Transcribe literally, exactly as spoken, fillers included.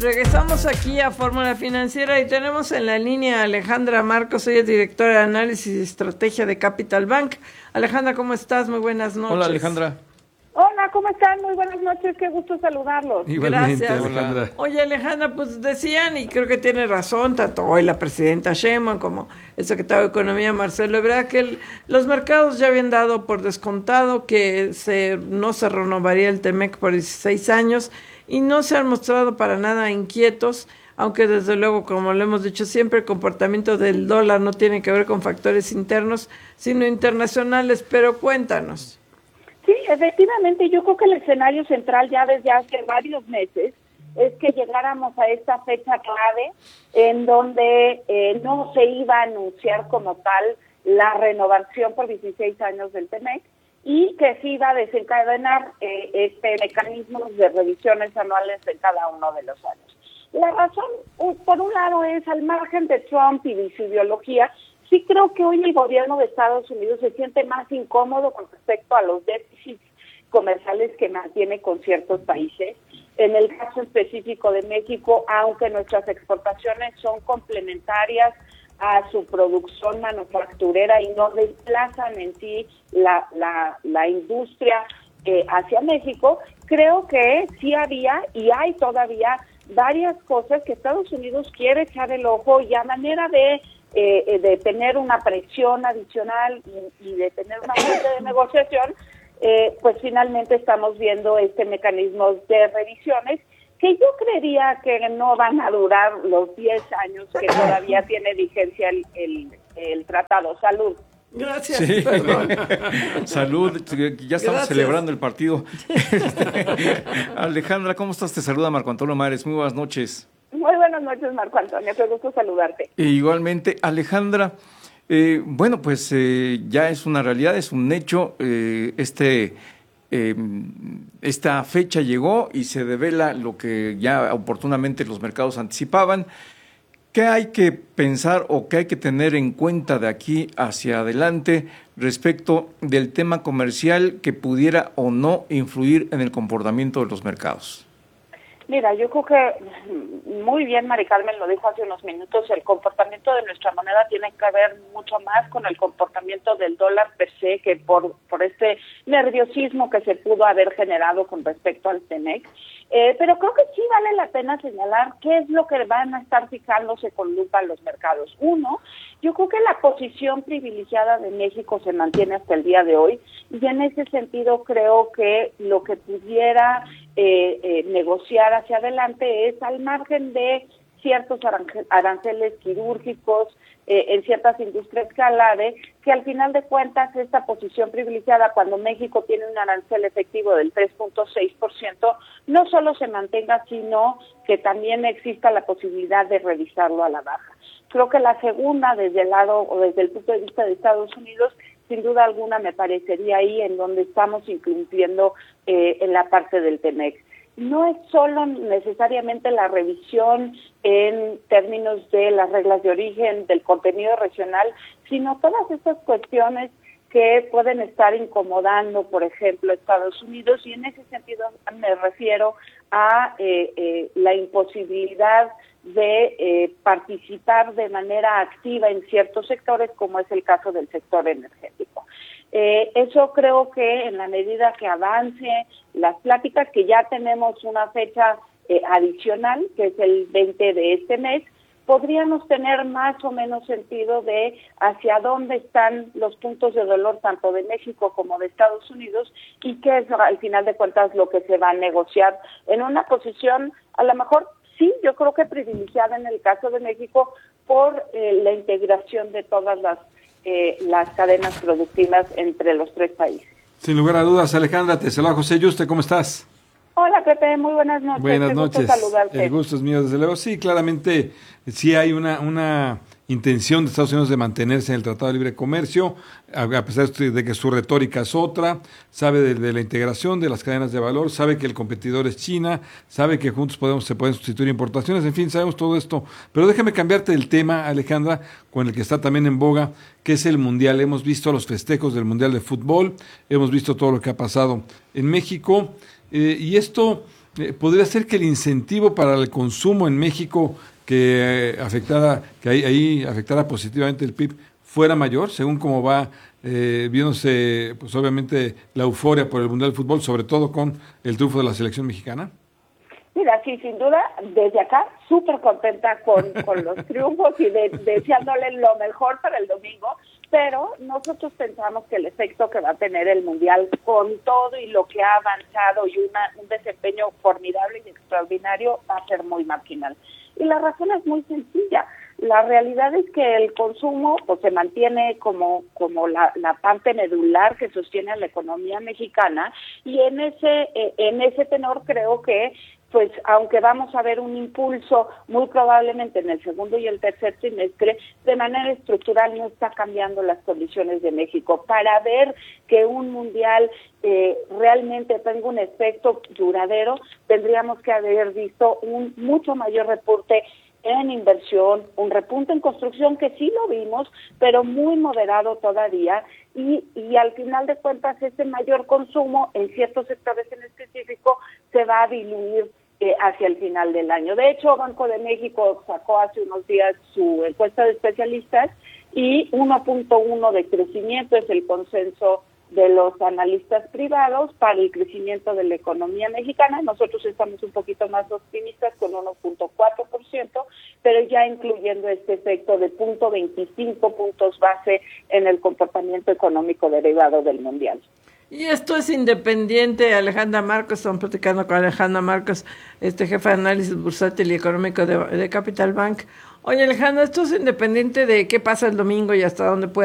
regresamos aquí a Fórmula Financiera y tenemos en la línea a Alejandra Marcos, ella es directora de Análisis y Estrategia de Capital Bank. Alejandra, ¿cómo estás? Muy buenas noches. Hola, Alejandra. Hola, ¿cómo están? Muy buenas noches, qué gusto saludarlos. Igualmente, gracias, Alejandra. Oye, Alejandra, pues decían, y creo que tiene razón, tanto hoy la presidenta Sheinbaum como el secretario de Economía, Marcelo Ebrard, que el, los mercados ya habían dado por descontado que se, no se renovaría el T-MEC por dieciséis años y no se han mostrado para nada inquietos, aunque desde luego, como lo hemos dicho siempre, el comportamiento del dólar no tiene que ver con factores internos, sino internacionales, pero cuéntanos. Sí, efectivamente, yo creo que el escenario central ya desde hace varios meses es que llegáramos a esta fecha clave en donde eh, no se iba a anunciar como tal la renovación por dieciséis años del T-MEC y que se iba a desencadenar eh, este mecanismo de revisiones anuales en cada uno de los años. La razón, por un lado, es al margen de Trump y de su ideología. Sí creo que hoy el gobierno de Estados Unidos se siente más incómodo con respecto a los déficits comerciales que mantiene con ciertos países. En el caso específico de México, aunque nuestras exportaciones son complementarias a su producción manufacturera y no desplazan en sí la, la, la industria eh, hacia México, creo que sí había y hay todavía varias cosas que Estados Unidos quiere echar el ojo y a manera de Eh, de tener una presión adicional y, y de tener una fuente de negociación, eh, pues finalmente estamos viendo este mecanismo de revisiones que yo creería que no van a durar los diez años que todavía tiene vigencia el, el, el tratado. Salud. Gracias. Sí. Salud, ya estamos Gracias. Celebrando el partido. Alejandra, ¿cómo estás? Te saluda Marco Antonio Mares, muy buenas noches. Muy buenas noches, Marco Antonio, qué gusto saludarte. E igualmente, Alejandra, eh, bueno, pues eh, ya es una realidad, es un hecho, eh, este, eh, esta fecha llegó y se devela lo que ya oportunamente los mercados anticipaban. ¿Qué hay que pensar o qué hay que tener en cuenta de aquí hacia adelante respecto del tema comercial que pudiera o no influir en el comportamiento de los mercados? Mira, yo creo que muy bien Mari Carmen lo dijo hace unos minutos, el comportamiento de nuestra moneda tiene que ver mucho más con el comportamiento del dólar per se que por, por este nerviosismo que se pudo haber generado con respecto al T-MEC. Eh, pero creo que sí vale la pena señalar qué es lo que van a estar fijándose con lupa los mercados. Uno, yo creo que la posición privilegiada de México se mantiene hasta el día de hoy y en ese sentido creo que lo que pudiera eh, eh, negociar hacia adelante es al margen de ciertos aranceles quirúrgicos eh, en ciertas industrias clave, que al final de cuentas esta posición privilegiada cuando México tiene un arancel efectivo del tres punto seis por ciento no solo se mantenga, sino que también exista la posibilidad de revisarlo a la baja. Creo que la segunda, desde el lado o desde el punto de vista de Estados Unidos, sin duda alguna me parecería ahí en donde estamos incluyendo eh, en la parte del T-MEC. No es solo necesariamente la revisión en términos de las reglas de origen, del contenido regional, sino todas estas cuestiones que pueden estar incomodando, por ejemplo, Estados Unidos, y en ese sentido me refiero a eh, eh, la imposibilidad de eh, participar de manera activa en ciertos sectores, como es el caso del sector energético. Eh, eso creo que en la medida que avance las pláticas, que ya tenemos una fecha eh, adicional, que es el veinte de este mes, podríamos tener más o menos sentido de hacia dónde están los puntos de dolor tanto de México como de Estados Unidos y qué es al final de cuentas lo que se va a negociar en una posición a lo mejor sí, yo creo que privilegiada en el caso de México por eh, la integración de todas las eh, las cadenas productivas entre los tres países. Sin lugar a dudas, Alejandra, te saluda José Yuste, ¿cómo estás? Hola Pepe, muy buenas noches. Buenas Qué noches, gusto saludarte. El gusto es mío, desde luego. Sí, claramente sí hay una, una intención de Estados Unidos de mantenerse en el Tratado de Libre Comercio, a, a pesar de que su retórica es otra, sabe de, de la integración de las cadenas de valor, sabe que el competidor es China, sabe que juntos podemos se pueden sustituir importaciones, en fin, sabemos todo esto. Pero déjame cambiarte el tema, Alejandra, con el que está también en boga, que es el Mundial. Hemos visto los festejos del Mundial de Fútbol, hemos visto todo lo que ha pasado en México, eh, y esto Eh, ¿Podría ser que el incentivo para el consumo en México que eh, afectara, que ahí, ahí afectara positivamente el P I B fuera mayor, según cómo va eh, viéndose, pues obviamente, la euforia por el Mundial de Fútbol, sobre todo con el triunfo de la selección mexicana? Mira, sí, sin duda, desde acá, súper contenta con, con los triunfos y de, deseándole lo mejor para el domingo, pero nosotros pensamos que el efecto que va a tener el Mundial con todo y lo que ha avanzado y una, un desempeño formidable y extraordinario va a ser muy marginal. Y la razón es muy sencilla. La realidad es que el consumo pues, se mantiene como, como la, la parte medular que sostiene a la economía mexicana y en ese, eh, en ese tenor creo que pues aunque vamos a ver un impulso muy probablemente en el segundo y el tercer trimestre, de manera estructural no está cambiando las condiciones de México. Para ver que un mundial eh, realmente tenga un efecto duradero, tendríamos que haber visto un mucho mayor reporte en inversión, un repunte en construcción que sí lo vimos, pero muy moderado todavía, y, y al final de cuentas ese mayor consumo en ciertos sectores en específico se va a diluir eh, hacia el final del año. De hecho, Banco de México sacó hace unos días su encuesta de especialistas y uno punto uno de crecimiento es el consenso de los analistas privados para el crecimiento de la economía mexicana. Nosotros estamos un poquito más optimistas con uno punto cuatro por ciento, pero ya incluyendo este efecto de punto veinticinco puntos base en el comportamiento económico derivado del mundial. Y esto es independiente, Alejandra Marcos, estamos platicando con Alejandra Marcos, este jefe de análisis bursátil y económico de, de Capital Bank. Oye, Alejandra, esto es independiente de qué pasa el domingo y hasta dónde puede